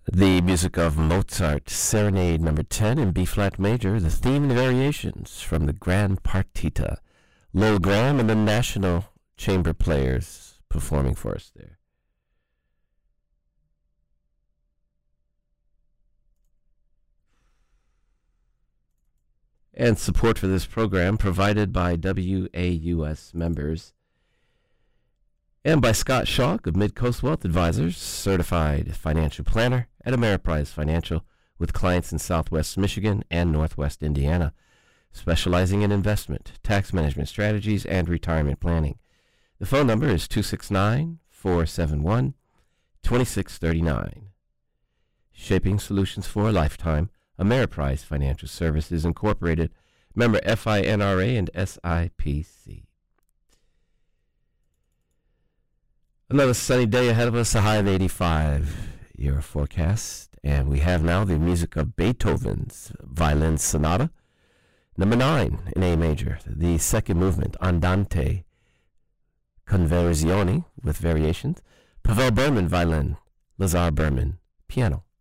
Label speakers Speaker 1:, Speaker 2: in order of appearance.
Speaker 1: The music of Mozart, Serenade Number 10 in B-flat major, the theme and variations from the Grand Partita. Lowell Graham and the National Chamber Players performing for us there. And support for this program provided by WAUS members and by Scott Schalk of Midcoast Wealth Advisors, certified financial planner at Ameriprise Financial with clients in Southwest Michigan and Northwest Indiana, specializing in investment, tax management strategies, and retirement planning. The phone number is 269-471-2639. Shaping Solutions for a Lifetime, Ameriprise Financial Services Incorporated, member FINRA and SIPC. Another sunny day ahead of us, a high of 85, your forecast. And we have now the music of Beethoven's Violin Sonata, number 9 in A major, the second movement, Andante con Versioni with variations, Pavel Berman, violin, Lazar Berman, piano.